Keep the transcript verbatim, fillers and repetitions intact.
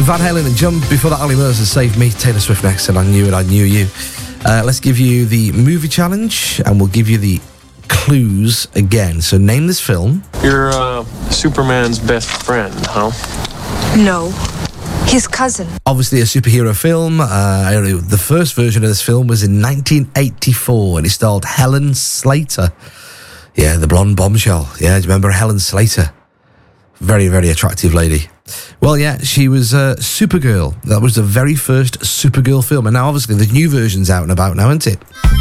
Van Halen and Jump. Before that, Ollie Mercer, Save Me. Taylor Swift next, and I Knew It, I Knew You. Uh, let's give you the movie challenge, and we'll give you the clues again. So name this film. You're uh, Superman's best friend, huh? No. His cousin. Obviously a superhero film. Uh, the first version of this film was in nineteen eighty-four, and it starred Helen Slater. Yeah, the blonde bombshell. Yeah, do you remember Helen Slater? Very, very attractive lady. Well, yeah, she was uh, Supergirl. That was the very first Supergirl film. And now, obviously, the new version's out and about now, isn't it?